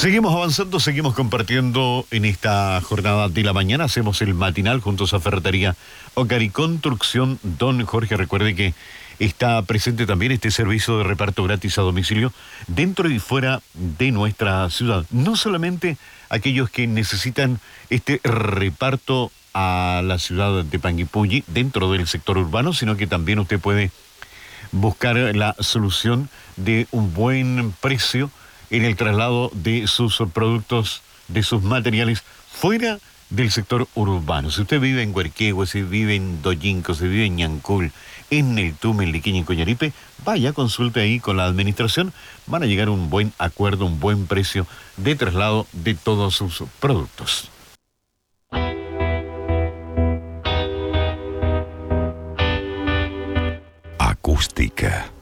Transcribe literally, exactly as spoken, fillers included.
Seguimos avanzando, seguimos compartiendo en esta jornada de la mañana. Hacemos el matinal juntos a Ferretería Ocari Construcción. Don Jorge, recuerde que está presente también este servicio de reparto gratis a domicilio dentro y fuera de nuestra ciudad. No solamente aquellos que necesitan este reparto a la ciudad de Panguipulli dentro del sector urbano, sino que también usted puede buscar la solución de un buen precio en el traslado de sus productos, de sus materiales, fuera del sector urbano. Si usted vive en Huerquehue, si vive en Doyinco, si vive en Ñancul, en Neltume, en Liquiña, en Coñaripe, vaya, consulte ahí con la administración. Van a llegar a un buen acuerdo, un buen precio de traslado de todos sus productos. Acústica.